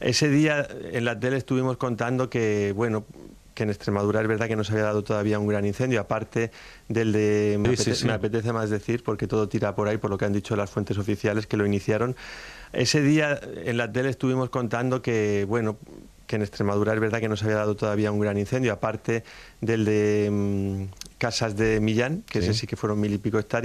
Ese día en la tele estuvimos contando que, bueno, que en Extremadura es verdad que no se había dado todavía un gran incendio, aparte del de, me apetece más decir, porque todo tira por ahí, por lo que han dicho las fuentes oficiales que lo iniciaron. Ese día en la tele estuvimos contando que, bueno, que en Extremadura es verdad que no se había dado todavía un gran incendio, aparte del de Casas de Millán, que ese sí que fueron 1000 y pico hectáreas.